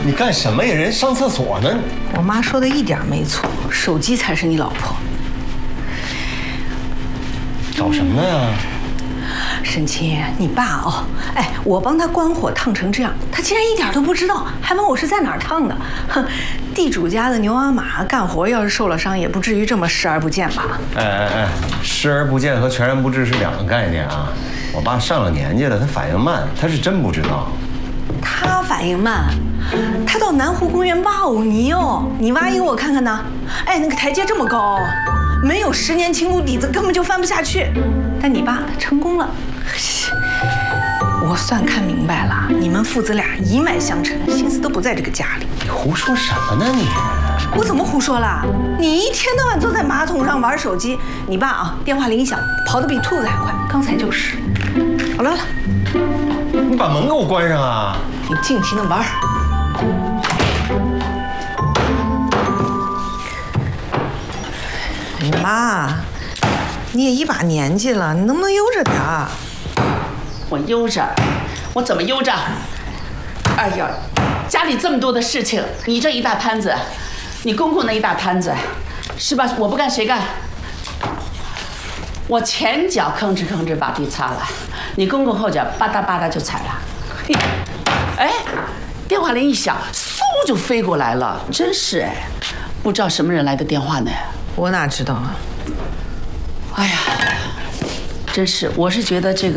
你干什么呀？人上厕所呢。 我妈说的一点没错，手机才是你老婆。 找什么呀？ 沈清，你爸哦，哎，我帮他关火烫成这样，他竟然一点都不知道，还问我是在哪儿烫的。哼，地主家的牛啊马干活要是受了伤，也不至于这么视而不见吧？ 哎，视而不见和全然不知是两个概念啊。我爸上了年纪了，他反应慢，他是真不知道。 他反应慢，他到南湖公园抱你哦，你挖一个我看看呢。哎，那个台阶这么高，没有10年勤苦底子根本就翻不下去。但你爸他成功了，我算看明白了，你们父子俩一脉相承，心思都不在这个家里。 你胡说什么呢你？ 我怎么胡说了？你一天到晚坐在马桶上玩手机，你爸啊电话铃一响，跑得比兔子还快，刚才就是。好了， 你把门给我关上啊！ 你尽情的玩。妈，你也一把年纪了，你能不能悠着点儿？ 我悠着，我怎么悠着？哎呀，家里这么多的事情，你这一大摊子，你公公那一大摊子，是吧？我不干谁干？我前脚吭哧吭哧把地擦了，你公公后脚吧嗒吧嗒就踩了。哎，电话铃一响，嗖就飞过来了，真是哎，不知道什么人来的电话呢？ 我哪知道啊？ 哎呀，真是，我是觉得这个。